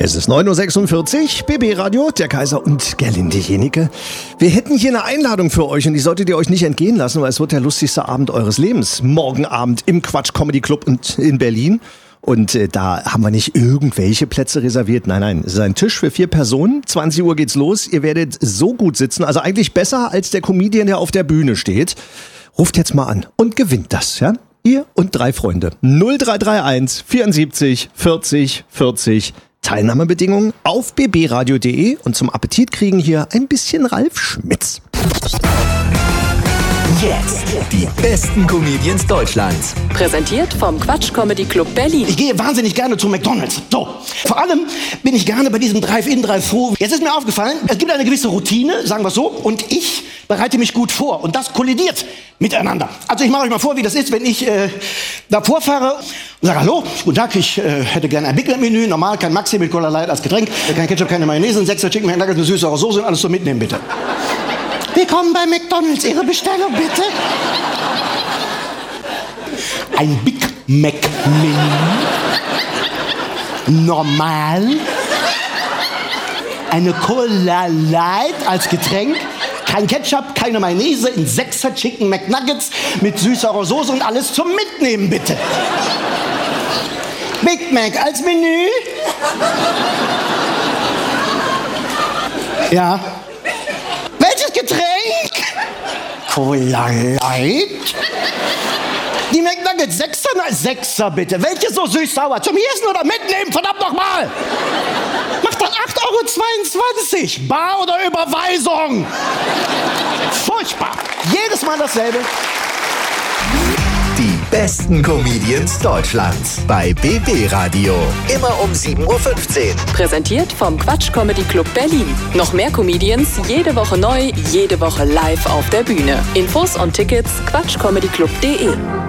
Es ist 9.46 Uhr, BB Radio, der Kaiser und Gerlinde Jenike. Wir hätten hier eine Einladung für euch und die solltet ihr euch nicht entgehen lassen, weil es wird der lustigste Abend eures Lebens. Morgen Abend im Quatsch Comedy Club in Berlin. Und da haben wir nicht irgendwelche Plätze reserviert. Nein, es ist ein Tisch für 4 Personen. 20 Uhr geht's los. Ihr werdet so gut sitzen, also eigentlich besser als der Comedian, der auf der Bühne steht. Ruft jetzt mal an und gewinnt das, ja? Ihr und 3 Freunde. 0331 74 40 40. Teilnahmebedingungen auf bbradio.de und zum Appetit kriegen hier ein bisschen Ralf Schmitz. Jetzt die besten Comedians Deutschlands. Präsentiert vom Quatsch Comedy Club Berlin. Ich gehe wahnsinnig gerne zu McDonald's. So, vor allem bin ich gerne bei diesem Drive-In, Drive-Thru. Jetzt ist mir aufgefallen, es gibt eine gewisse Routine, sagen wir es so, und ich bereite mich gut vor. Und das kollidiert miteinander. Also ich mache euch mal vor, wie das ist, wenn ich davor fahre und sage, hallo, guten Tag, ich hätte gerne ein Big Mac Menü, normal, kein Maxi mit Cola Light als Getränk, kein Ketchup, keine Mayonnaise, 6er Chicken McNuggets, eine süße Soße und alles so mitnehmen, bitte. Willkommen bei McDonald's, Ihre Bestellung bitte. Ein Big Mac Menü, normal, eine Cola Light als Getränk, kein Ketchup, keine Mayonnaise, in 6er Chicken McNuggets mit süßer Soße und alles zum Mitnehmen, bitte. Big Mac als Menü. Ja. Welches Getränk? Cola Light. Die McNuggets, 6er bitte. Welches so süß-sauer? Zum Essen oder mitnehmen? Verdammt nochmal! Macht dann 8,22 €. Bar oder Überweisung? Furchtbar. Jedes Mal dasselbe. Die besten Comedians Deutschlands bei BB Radio. Immer um 7.15 Uhr. Präsentiert vom Quatsch Comedy Club Berlin. Noch mehr Comedians, jede Woche neu, jede Woche live auf der Bühne. Infos und Tickets quatschcomedyclub.de.